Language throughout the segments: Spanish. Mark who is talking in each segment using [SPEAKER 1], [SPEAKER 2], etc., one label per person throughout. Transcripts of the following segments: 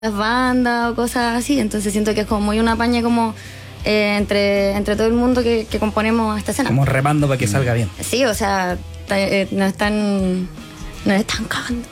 [SPEAKER 1] las bandas o cosas así, entonces siento que es como muy una paña como entre todo el mundo que componemos esta escena.
[SPEAKER 2] Como remando para que salga bien.
[SPEAKER 1] Sí, o sea, nos están cagando.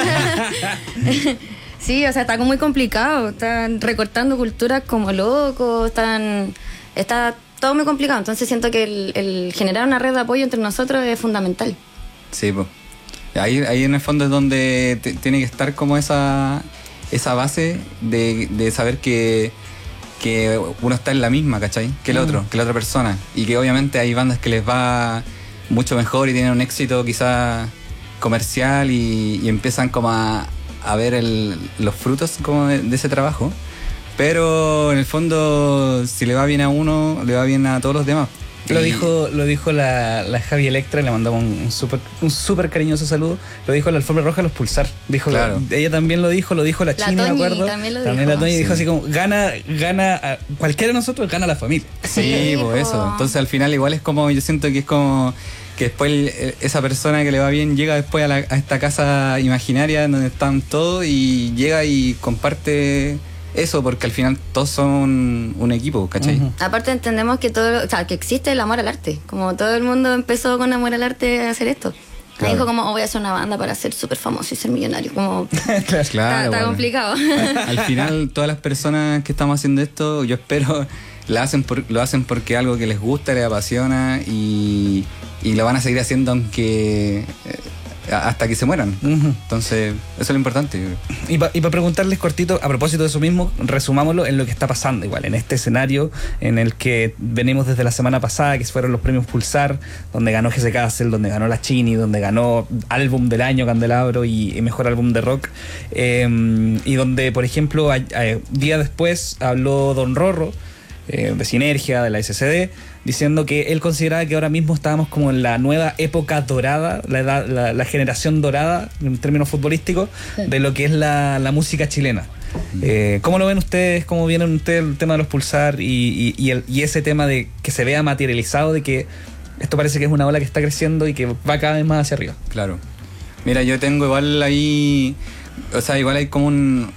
[SPEAKER 1] Sí, o sea, está como muy complicado, están recortando culturas como locos, está todo muy complicado, entonces siento que el generar una red de apoyo entre nosotros es fundamental.
[SPEAKER 3] Sí, pues. Ahí en el fondo es donde tiene que estar como esa base de saber que uno está en la misma, ¿cachai? Que el otro, que la otra persona. Y que obviamente hay bandas que les va mucho mejor y tienen un éxito quizás comercial y empiezan como a ver los frutos como de ese trabajo. Pero en el fondo, si le va bien a uno, le va bien a todos los demás. Lo
[SPEAKER 2] dijo la Javi Electra, le mandamos un súper cariñoso saludo. Lo dijo la Alfombra Roja, los Pulsar. Dijo, claro. Ella también lo dijo la Chini, me acuerdo. También la Toñi dijo así como, gana cualquiera de nosotros, gana la familia.
[SPEAKER 3] Sí, pues eso. Entonces al final igual es como, yo siento que es como que después esa persona que le va bien llega después a esta casa imaginaria donde están todos y llega y comparte eso, porque al final todos son un equipo, ¿cachai?
[SPEAKER 1] Uh-huh. Aparte entendemos que que existe el amor al arte, como todo el mundo empezó con amor al arte a hacer esto. Claro. Me dijo como, voy a hacer una banda para ser súper famoso y ser millonario, como
[SPEAKER 3] claro,
[SPEAKER 1] está complicado.
[SPEAKER 3] Al final todas las personas que estamos haciendo esto, yo espero lo hacen porque es algo que les gusta, les apasiona y lo van a seguir haciendo aunque hasta que se mueran. Uh-huh. Entonces, eso es lo importante.
[SPEAKER 2] Y para preguntarles cortito, a propósito de eso mismo, resumámoslo en lo que está pasando igual, en este escenario en el que venimos desde la semana pasada, que fueron los premios Pulsar, donde ganó Jesse Castle, donde ganó La Chini, donde ganó Álbum del Año Candelabro y Mejor Álbum de Rock, y donde, por ejemplo, día después habló Don Rorro, de Sinergia, de la SCD, diciendo que él consideraba que ahora mismo estábamos como en la nueva época dorada, la generación dorada, en términos futbolísticos, de lo que es la música chilena. ¿Cómo lo ven ustedes? ¿Cómo vienen ustedes el tema de los Pulsar y ese tema de que se vea materializado, de que esto parece que es una ola que está creciendo y que va cada vez más hacia arriba?
[SPEAKER 3] Claro. Mira, yo tengo igual ahí, o sea, igual hay como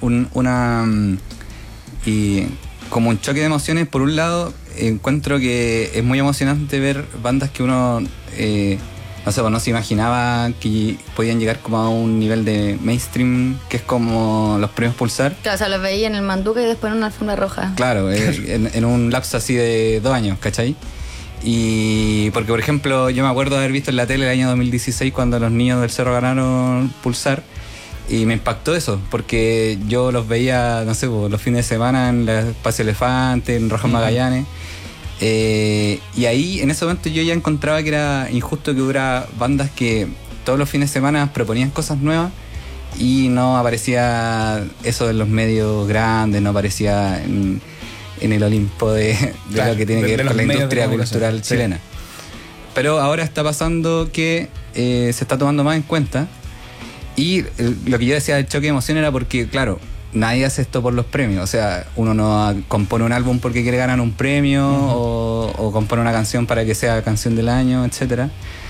[SPEAKER 3] como un choque de emociones. Por un lado, encuentro que es muy emocionante ver bandas que uno no se imaginaba que podían llegar como a un nivel de mainstream, que es como los premios Pulsar.
[SPEAKER 1] Claro, o sea, los veía en el Manduca y después en una Alfombra Roja.
[SPEAKER 3] Claro, en un lapso así de 2 años, ¿cachai? Y porque, por ejemplo, yo me acuerdo de haber visto en la tele el año 2016 cuando los niños del Cerro ganaron Pulsar. Y me impactó eso, porque yo los veía, no sé, los fines de semana en el Espacio Elefante, en Rojas Magallanes. Y ahí, en ese momento, yo ya encontraba que era injusto que hubiera bandas que todos los fines de semana proponían cosas nuevas y no aparecía eso en los medios grandes, no aparecía en el Olimpo de claro, lo que tiene que ver con la industria cultural chilena. Pero ahora está pasando que se está tomando más en cuenta. Y lo que yo decía del choque de emoción era porque, claro, nadie hace esto por los premios. O sea, uno no compone un álbum porque quiere ganar un premio, uh-huh, o compone una canción para que sea canción del año, etc.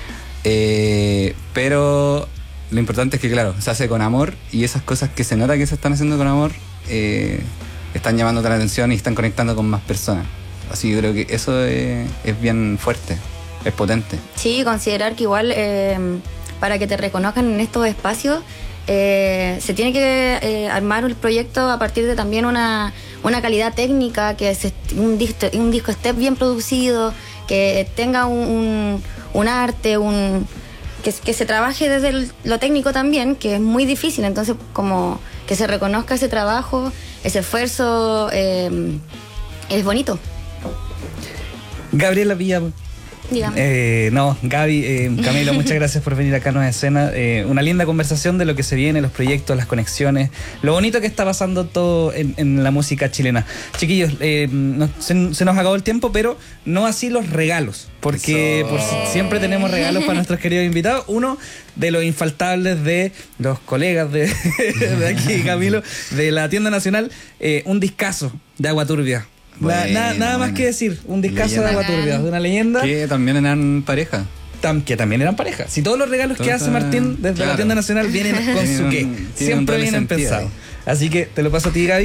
[SPEAKER 3] Pero lo importante es que, claro, se hace con amor y esas cosas que se nota que se están haciendo con amor están llamando la atención y están conectando con más personas. Así que yo creo que eso es bien fuerte, es potente.
[SPEAKER 1] Sí, considerar que igual... para que te reconozcan en estos espacios, se tiene que armar el proyecto a partir de también una calidad técnica, que es un disco esté bien producido, que tenga un arte, que se trabaje desde lo técnico también, que es muy difícil. Entonces, como que se reconozca ese trabajo, ese esfuerzo, es bonito.
[SPEAKER 2] Gabriela Villa. Gaby, Camilo, muchas gracias por venir acá a Nueva Escena. Una linda conversación de lo que se viene, los proyectos, las conexiones, lo bonito que está pasando todo en la música chilena. Chiquillos, se nos acabó el tiempo, pero no así los regalos, porque siempre tenemos regalos para nuestros queridos invitados. Uno de los infaltables de los colegas de aquí, Camilo, de la Tienda Nacional, un discazo de Agua Turbia. Nada más que decir, un discazo de Agua Turbia, de una leyenda.
[SPEAKER 3] Que también eran pareja.
[SPEAKER 2] Que también eran pareja. Si todos los regalos que hace Martín desde la Tienda Nacional vienen con su qué, siempre vienen pensados. Así que te lo paso a ti, Gaby.